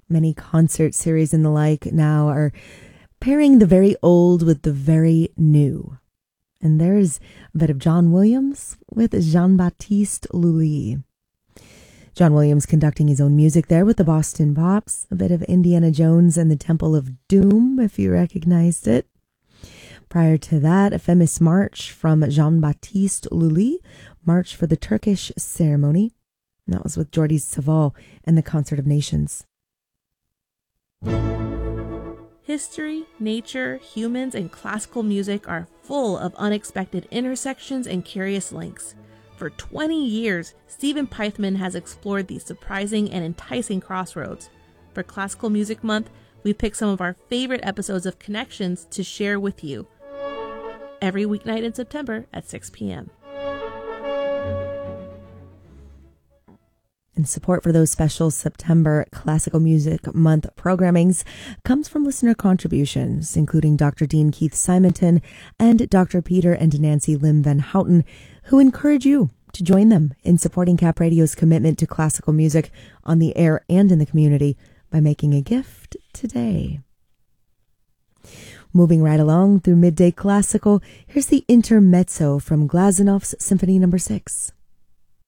Many concert series and the like now are pairing the very old with the very new. And there's a bit of John Williams with Jean-Baptiste Lully. John Williams conducting his own music there with the Boston Pops, a bit of Indiana Jones and the Temple of Doom, if you recognized it. Prior to that, a famous march from Jean-Baptiste Lully, March for the Turkish Ceremony. And that was with Jordi Savall and the Concert of Nations. History, nature, humans, and classical music are full of unexpected intersections and curious links. For 20 years, Stephen Pythman has explored these surprising and enticing crossroads. For Classical Music Month, we picked some of our favorite episodes of Connections to share with you every weeknight in September at 6 p.m. And support for those special September Classical Music Month programmings comes from listener contributions, including Dr. Dean Keith Simonton and Dr. Peter and Nancy Lim Van Houten, who encourage you to join them in supporting Cap Radio's commitment to classical music on the air and in the community by making a gift today. Moving right along through Midday Classical, here's the Intermezzo from Glazanov's Symphony No. 6.